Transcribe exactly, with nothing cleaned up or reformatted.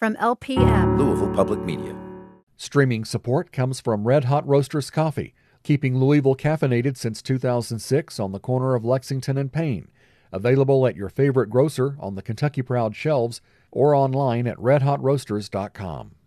from L P M, Louisville Public Media. Streaming support comes from Red Hot Roasters Coffee, keeping Louisville caffeinated since two thousand six on the corner of Lexington and Payne. Available at your favorite grocer, on the Kentucky Proud shelves, or online at red hot roasters dot com.